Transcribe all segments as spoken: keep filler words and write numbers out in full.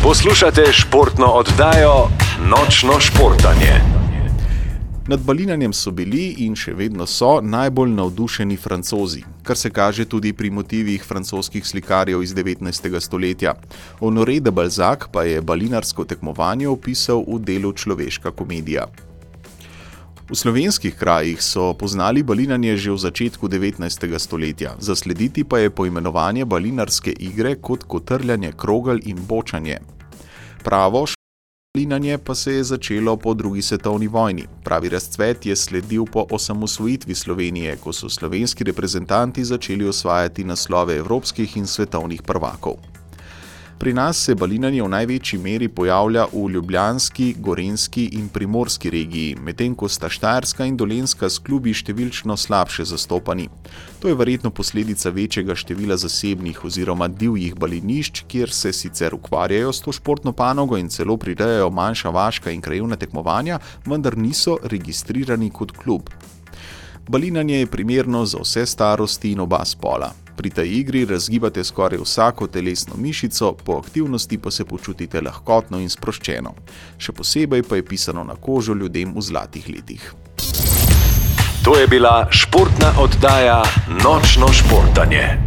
Poslušate športno oddajo Nočno športanje. Nad balinanjem so bili in še vedno so najbolj navdušeni Francozi, kar se kaže tudi pri motivih francoskih slikarjev iz devetnajstega stoletja. Honoré de Balzac pa je balinarsko tekmovanje opisal v delu Človeška komedija. V slovenskih krajih so poznali balinanje že v začetku devetnajstega stoletja, zaslediti pa je poimenovanje balinarske igre kot kotrljanje krogel in bočanje. Pravo balinanje pa se je začelo po drugi svetovni vojni. Pravi razcvet je sledil po osamosvojitvi Slovenije, ko so slovenski reprezentanti začeli osvajati naslove evropskih in svetovnih prvakov. Pri nas se balinanje v največji meri pojavlja v ljubljanski, gorenjski in primorski regiji, medtem ko sta Štajerska in Dolenjska s klubi številčno slabše zastopani. To je verjetno posledica večjega števila zasebnih oziroma divjih balinišč, kjer se sicer ukvarjajo s to športno panogo in celo prirejajo manjša vaška in krajevna tekmovanja, vendar niso registrirani kot klub. Balinanje je primerno za vse starosti in oba spola. Pri tej igri razgibate skoraj vsako telesno mišico, po aktivnosti pa se počutite lahkotno in sproščeno. Še posebej pa je pisano na kožo ljudem v zlatih letih. To je bila športna oddaja Nočno športanje.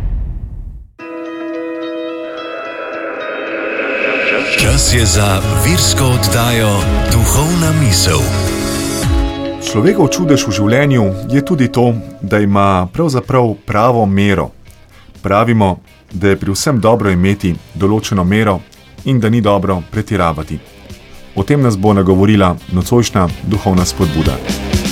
Čas je za virsko oddajo Duhovna misel. Človekov čudež v življenju je tudi to, da ima pravzaprav pravo mero. Pravimo, da je pri vsem dobro imeti določeno mero in da ni dobro pretiravati. O tem nas bo nagovorila nocojšnja duhovna spodbuda.